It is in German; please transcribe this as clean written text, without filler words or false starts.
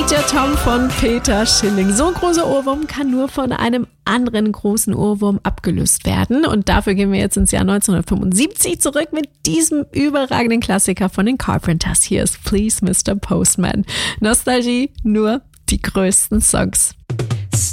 Major Tom von Peter Schilling. So ein großer Ohrwurm kann nur von einem anderen großen Ohrwurm abgelöst werden. Und dafür gehen wir jetzt ins Jahr 1975 zurück mit diesem überragenden Klassiker von den Carpenters. Hier ist Please Mr. Postman. Nostalgie, nur die größten Songs.